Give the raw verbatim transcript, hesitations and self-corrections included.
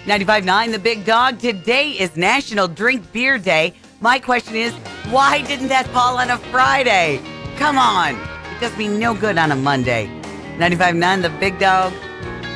ninety-five point nine The Big Dog. Today is National Drink Beer Day. My question is, why didn't that fall on a Friday? Come on. It does me no good on a Monday. ninety-five point nine The Big Dog.